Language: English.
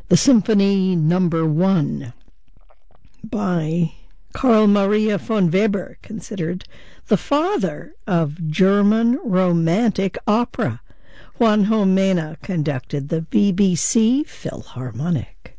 The Symphony Number 1 by Carl Maria von Weber, considered the father of German romantic opera. Juan Jomena conducted the BBC Philharmonic.